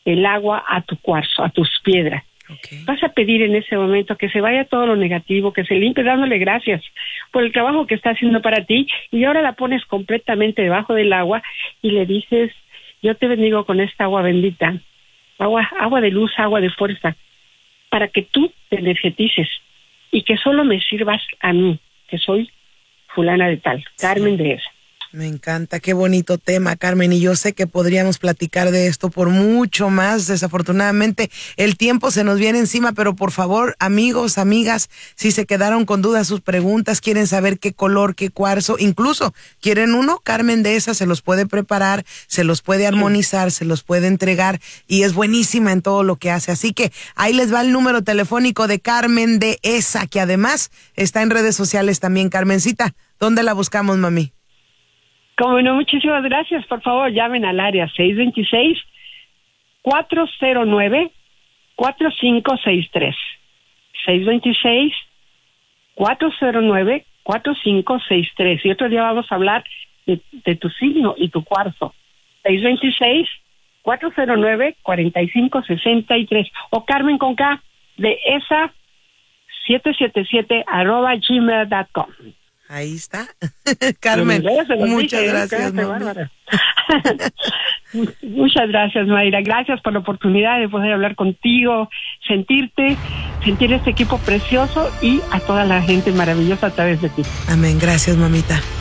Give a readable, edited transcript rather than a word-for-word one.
el agua a tu cuarzo, a tus piedras. Okay. Vas a pedir en ese momento que se vaya todo lo negativo, que se limpie, dándole gracias por el trabajo que está haciendo para ti, y ahora la pones completamente debajo del agua y le dices: yo te bendigo con esta agua bendita, agua de luz, agua de fuerza, para que tú te energetices y que solo me sirvas a mí, que soy fulana de tal, Carmen de esa. Me encanta, qué bonito tema, Carmen, y yo sé que podríamos platicar de esto por mucho más. Desafortunadamente el tiempo se nos viene encima, pero por favor, amigos, amigas, si se quedaron con dudas, sus preguntas, quieren saber qué color, qué cuarzo, incluso quieren uno, Carmen de esa se los puede preparar, se los puede armonizar, se los puede entregar, y es buenísima en todo lo que hace. Así que ahí les va el número telefónico de Carmen de esa, que además está en redes sociales también. Carmencita, ¿dónde la buscamos, mami? Como no, muchísimas gracias. Por favor, llamen al área 626-409-4563. 626-409-4563. Y otro día vamos a hablar de tu signo y tu cuarzo. 626-409-4563. O Carmen con K de esa 777@gmail.com. Ahí está. Carmen, muchas gracias, mami. Muchas gracias, Mayra. Gracias por la oportunidad de poder hablar contigo, sentir este equipo precioso y a toda la gente maravillosa a través de ti. Amén. Gracias, mamita.